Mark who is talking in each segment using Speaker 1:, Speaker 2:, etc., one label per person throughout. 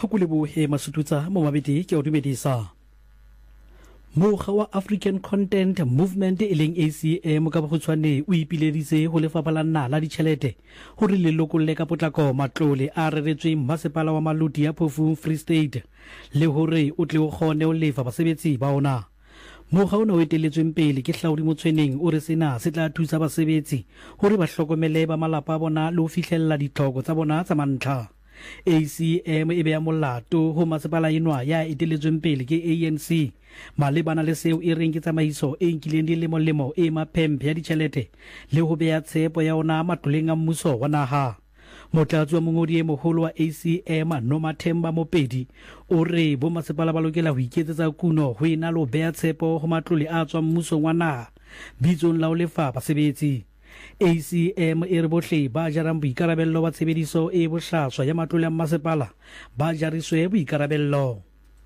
Speaker 1: ho kulebohe masututsa mo mabedi ke o dumedisa. Mokga wa African Content Movement eleng ACM ka bokgutshwane o ipileditse ho lefapha la naha la ditjhelete hore le lokolle ka potlako matlole a reretsweng masepala wa Maluti ya Phofung Free State le hore o tle o kgone ho lefa basebetsi ba ona. Mokga ona o eteletsweng pele ke Hlaudi Motshweneng o re sena se tla thusa basebetsi hore ba hlokomele ba malapa a bona le ho fihlella ditlhoko tsa bona tsa mantlha. ACM e beya molato ho masepala enwa ya eteletsweng pele ke ANC malebana le seo e reng ke tsamaiso e nkileng dilemo e maphempe ya ditjhelete le ho beya tshepo ya ona matloleng a mmuso wa naha. Motlatsi wa mongodi e moholo wa ACM Nomathemba Mopedi o re bo masepala ba lokela ho iketsetsa kuno ho ena le ho beya tshepo ho matlole a tswang mmusong wa naha bitsong la ho lefa basebetsi. ACM e re bohle ba jarang boikarabello ba tshebediso e bohlaswa ya matlole a masepala ba jariswe boikarabello.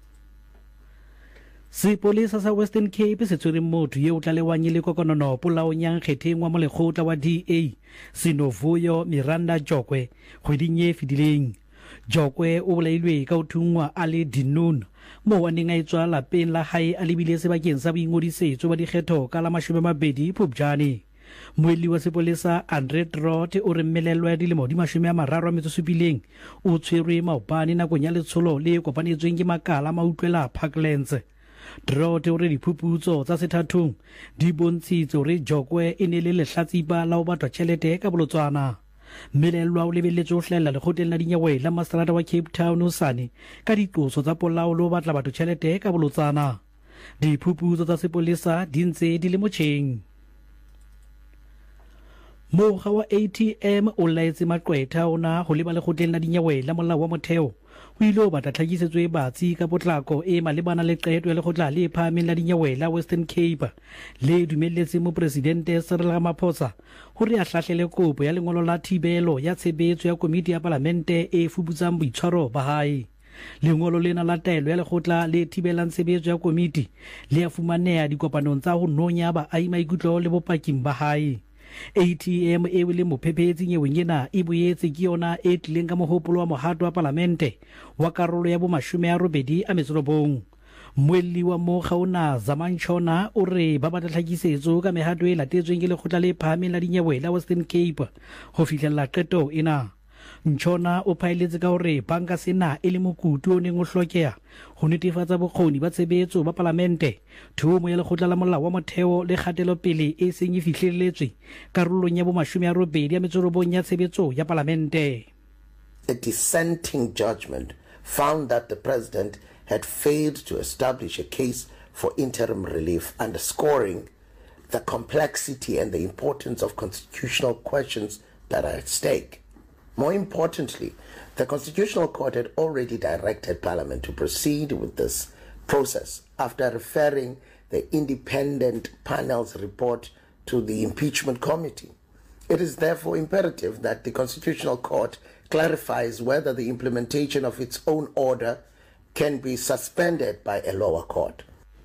Speaker 1: Sepolesa sa Western Cape se tshwereng motho eo tlalewang le kokonono polaong ya nkgetheng wa molekgotla wa DA Sinovuyo Miranda Jokwe kgweding e fetileng. Jokwe o bolailwe ka ho thungwa a le Dinun moo a neng a etswa lapeng la hae a lebile sebakeng sa boingodisetso ba dikgetho ka la 20 Phupjane. Moeli wa sepolesa Andre Trot o re mmelelwa ya dilemo di 37 o tshwerwe maobane nakong ya letsholo le kopanetsweng ke makala ma utlwela Parklands. Trot o re diphuputso tsa sethathong di bontshitse hore Jokwe e ne le lehlatsipa la ho batwa tjhelete ka bolotswana. Mmelelwa o lebelletse ho hlahella lekgotleng la dinyewe la Mastrata wa Cape Town hosane ka diqoso tsa polao le ho batla batho tjhelete ka bolotsana. Diphuputso tsa sepolesa di ntse di le motjheng. Mokga wa ATM o laetse maqwetha ona ho leba lekgotleng la dinyewe la molao wa motheo ho ile ho batla tlhakisetso e batsi ka potlako e malebana le qeto ya lekgotla le phahameng la dinyewe la Western Cape le dumelletse mopresidente Cyril Ramaphosa hore a hlahlele kopo ya lengolo la thibelo ya tshebetso ya komiti ya palamente e fuputsang boitshwaro ba hae. Lengolo lena la taelo ya lekgotla le thibelang tshebetso ya komiti le a fumaneha dikopanong tsa ho nonya baahi maikutlo le bopaking ba hae. ATM e le mophephetsi nyeweng ena e boetse ke yona e tlileng ka mohopolo wa mohato wa palamente wa karolo ya bo 89. Moeli wa mokga ona Zamanchona o re ba batla tlhakisetso ka mehato e latetsweng ke lekgotla le phahameng la dinyewe la Western Cape ho fihlella qeto ena. Nchona o phaeletse ka hore banka sena e le mokutu o neng o hlokeha ho netefatsa bokgoni ba tshebetso ba palamente thomo ya lekgotla la molao wa motheo le kgatelo pele e seng e fihlelletswe karolong ya bo 89 ya tshebetso ya palamente.
Speaker 2: A dissenting judgment found that the president had failed to establish a case for interim relief, underscoring the complexity and the importance of constitutional questions that are at stake. More importantly, the Constitutional Court had already directed Parliament to proceed with this process after referring the independent panel's report to the Impeachment Committee. It is therefore imperative that the Constitutional Court clarifies whether the implementation of its own order can be suspended by a lower court.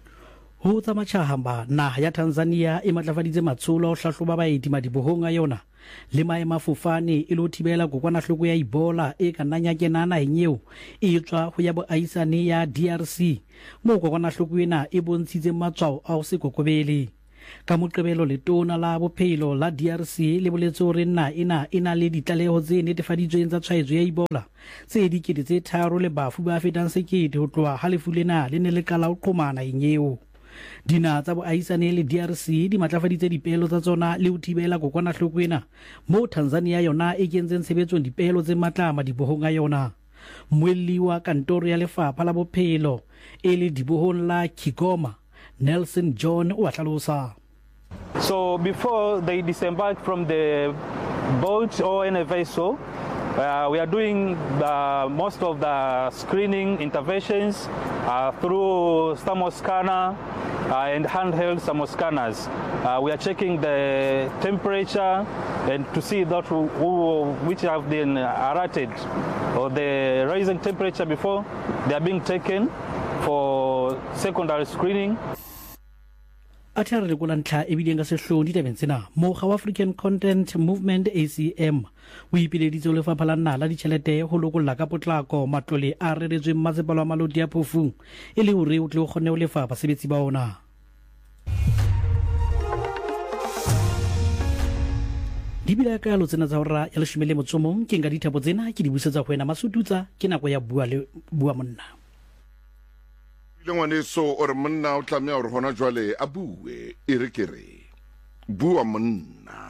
Speaker 1: Ho tsamachahamba naha ya Tanzania e matlafaditse matsholo o hlahloba baeti madibohong a yona le maemafofane e lo thibela kokwanahloko ya Ebola e ka nanya kenana henyeo e tswa ho ya boahisane ya DRC mo kokwanahloko ena e bontshitse matshwao a ho se kokobele. Ka moqebelo letona la bophelo la DRC le boletse hore ena ena le ditlaleho tse netefaditsweng tsa tshwaetso ya Ebola tse dikete tse 3 le bafu ba fetang 1,000 ho tloha ha lefu lena le ne le qala ho qhomana henyeo. Dina tsa boahisane le DRC di matlafaditse dipehelo tsa tsona le ho thibela kokwanahloko ena mo Tanzania yona e kentseng tshebetsong dipehelo tse matla madibohong a yona. Moeli wa kantoro ya lefapha la bophelo e le dibohong la Kigoma Nelson John o a hlalosa.
Speaker 3: So before they disembark from the boat or in a vessel, we are doing most of the screening interventions through thermoscanner and handheld thermoscanners. We are checking the temperature and to see that which have been alerted or the rising temperature before they are being taken for secondary screening.
Speaker 1: a thara re kola ntlha e bileng ka sehlong ditabeng tsena mokga wa African Content Movement ACM o ipileditse ho lefapha la naha la ditjhelete ho lokolla ka potlako matlole a reretsweng masepala wa Malodi a Phofung e le hore o tle o kgonne ho lefa basebetsi ba ona. Di bila ka lo tsena tsa hora ya 11 ke nka dithabo tsena ke di busetsa go wena Masututsa ke nako ya bua monna.
Speaker 4: Ngwaneso o re monna o tlamea hore hona jwale a bue e re ke re bua monna.